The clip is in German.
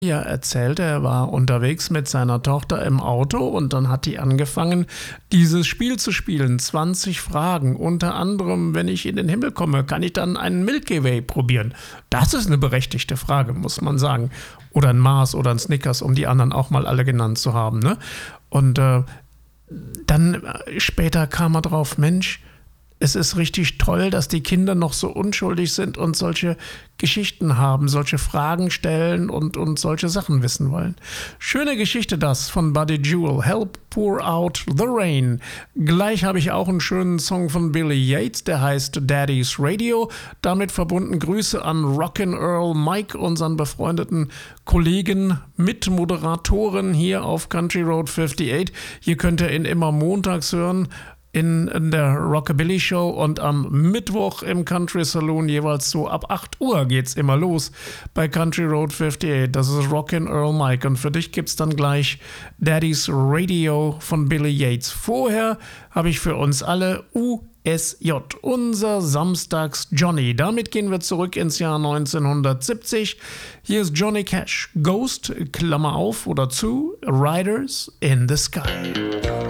Ja, erzählt, er war unterwegs mit seiner Tochter im Auto und dann hat die angefangen, dieses Spiel zu spielen. 20 Fragen. Unter anderem, wenn ich in den Himmel komme, kann ich dann einen Milky Way probieren? Das ist eine berechtigte Frage, muss man sagen. Oder ein Mars oder ein Snickers, um die anderen auch mal alle genannt zu haben. Ne? Und dann später kam er drauf, Mensch, es ist richtig toll, dass die Kinder noch so unschuldig sind und solche Geschichten haben, solche Fragen stellen und solche Sachen wissen wollen. Schöne Geschichte das von Buddy Jewell. Help Pour Out the Rain. Gleich habe ich auch einen schönen Song von Billy Yates, der heißt Daddy's Radio. Damit verbunden Grüße an Rock'n'Earl Mike, unseren befreundeten Kollegen, Mitmoderatoren hier auf Country Road 58. Hier könnt ihr ihn immer montags hören. In der Rockabilly Show und am Mittwoch im Country Saloon jeweils so ab 8 Uhr geht's immer los bei Country Road 58. Das ist Rock'n'Earl Mike und für dich gibt's dann gleich Daddy's Radio von Billy Yates. Vorher habe ich für uns alle USJ, unser Samstags Johnny. Damit gehen wir zurück ins Jahr 1970. Hier ist Johnny Cash, Ghost, Klammer auf oder zu, Riders in the Sky.